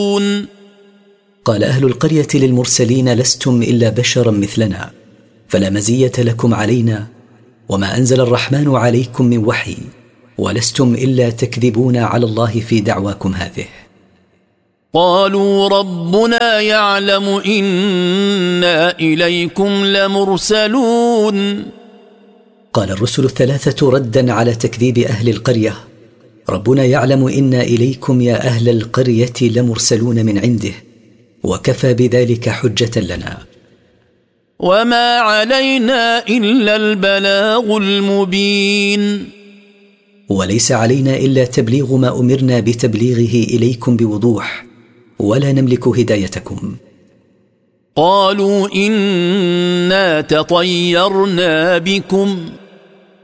قال أهل القرية للمرسلين لستم إلا بشرا مثلنا فلا مزية لكم علينا وما أنزل الرحمن عليكم من وحي ولستم إلا تكذبون على الله في دعواكم هذه. قالوا ربنا يعلم إنا إليكم لمرسلون. قال الرسل الثلاثة ردا على تكذيب أهل القرية: ربنا يعلم إنا إليكم يا أهل القرية لمرسلون من عنده وكفى بذلك حجة لنا. وما علينا إلا البلاغ المبين. وليس علينا إلا تبليغ ما أمرنا بتبليغه إليكم بوضوح ولا نملك هدايتكم. قالوا إنا تطيرنا بكم